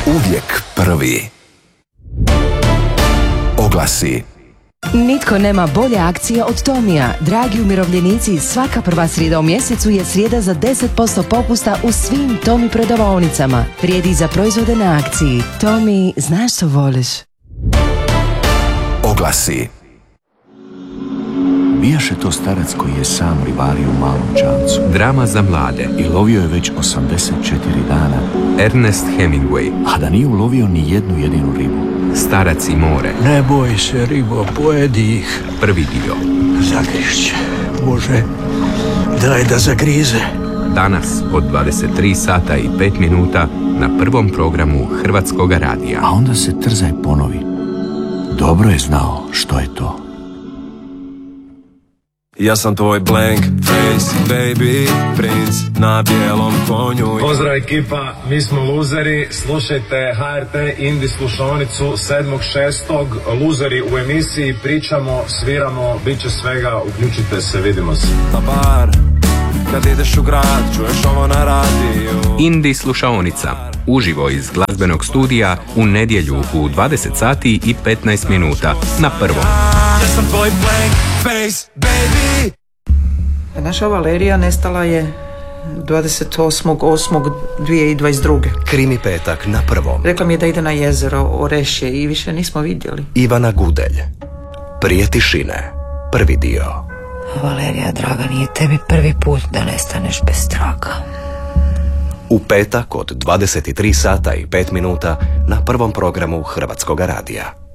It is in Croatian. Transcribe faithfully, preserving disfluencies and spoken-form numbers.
Uvijek prvi. Oglasi. Nitko nema bolje akcije od Tomija. Dragi umirovljenici, svaka prva srijeda u mjesecu je srijeda za deset posto popusta u svim Tomi prodavaonicama. Vrijedi za proizvode na akciji. Tomi, znaš što voliš? Oglasi. Bijaše to starac koji je sam ribario u malom čamcu. Drama za mlade. I lovio je već osamdeset četiri dana. Ernest Hemingway. A da nije ulovio ni jednu jedinu ribu. Starac i more. Ne boj se, ribo, pojedi ih. Prvi dio. Zagrišće. Bože, daj da zagrize. Danas od dvadeset tri sata i pet minuta na prvom programu Hrvatskog radija. A onda se trzaj ponovi. Dobro je znao što je to. Ja sam tvoj blank face, baby, princ na bijelom konju. Pozdrav ekipa, mi smo luzeri, slušajte H R T Indie slušaonicu sedmog šestog Luzeri u emisiji, pričamo, sviramo, bit će svega, uključite se, vidimo se. Na bar, kad ideš u grad, čuješ ovo na radiju. Indie slušaonica, uživo iz glazbenog studija u nedjelju u dvadeset sati i petnaest minuta na prvom. Ja sam tvoj blank face, baby. Naša Valerija nestala je dvadeset osmog osmog dvije tisuće dvadeset druge. Krimi petak na prvom. Rekla mi je da ide na jezero Orešje i više nismo vidjeli. Ivana Gudelj. Prije tišine. Prvi dio. Valerija, draga, nije tebi prvi put da nestaneš bez traga. U petak od dvadeset tri sata i pet minuta na prvom programu Hrvatskog radija.